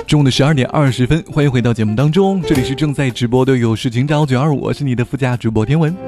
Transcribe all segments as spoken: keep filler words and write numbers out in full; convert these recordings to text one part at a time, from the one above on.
中午的十二点二十分，欢迎回到节目当中，这里是正在直播的有事情找九二五，我是你的副驾主播天文。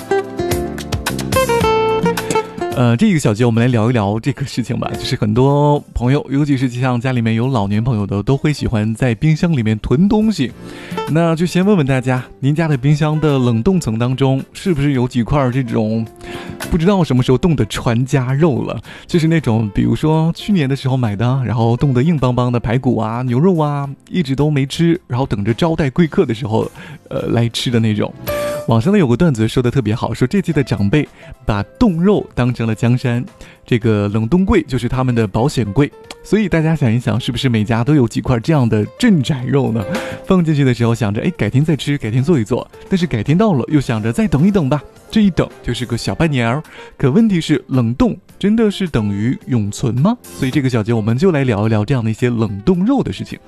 呃，这个小节我们来聊一聊这个事情吧，就是很多朋友，尤其是像家里面有老年朋友的，都会喜欢在冰箱里面囤东西。那就先问问大家，您家的冰箱的冷冻层当中，是不是有几块这种不知道什么时候冻的传家肉了？就是那种比如说去年的时候买的，然后冻得硬邦邦的排骨啊、牛肉啊，一直都没吃，然后等着招待贵客的时候，呃，来吃的那种。网上呢有个段子说的特别好，说这期的长辈把冻肉当成了江山，这个冷冻柜就是他们的保险柜。所以大家想一想，是不是每家都有几块这样的镇宅肉呢？放进去的时候想着，哎，改天再吃，改天做一做，但是改天到了又想着再等一等吧，这一等就是个小半年儿。可问题是，冷冻真的是等于永存吗？所以这个小节我们就来聊一聊这样的一些冷冻肉的事情。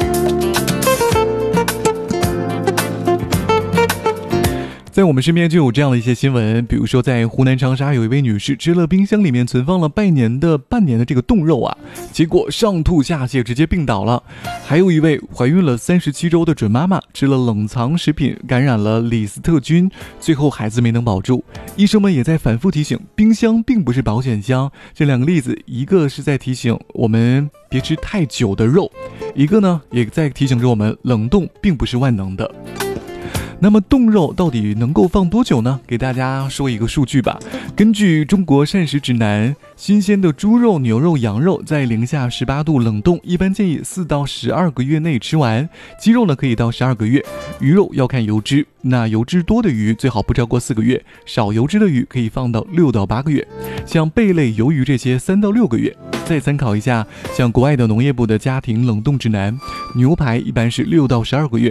在我们身边就有这样的一些新闻，比如说在湖南长沙有一位女士吃了冰箱里面存放了半年的半年的这个冻肉啊，结果上吐下泻，直接病倒了。还有一位怀孕了三十七周的准妈妈吃了冷藏食品，感染了李斯特菌，最后孩子没能保住。医生们也在反复提醒，冰箱并不是保险箱。这两个例子，一个是在提醒我们别吃太久的肉，一个呢也在提醒着我们，冷冻并不是万能的。那么冻肉到底能够放多久呢？给大家说一个数据吧。根据中国膳食指南，新鲜的猪肉、牛肉、羊肉在零下十八度冷冻，一般建议四到十二个月内吃完。鸡肉呢可以到十二个月，鱼肉要看油脂，那油脂多的鱼最好不超过四个月，少油脂的鱼可以放到六到八个月。像贝类、鱿鱼这些三到六个月。再参考一下像国外的农业部的家庭冷冻指南，牛排一般是六到十二个月，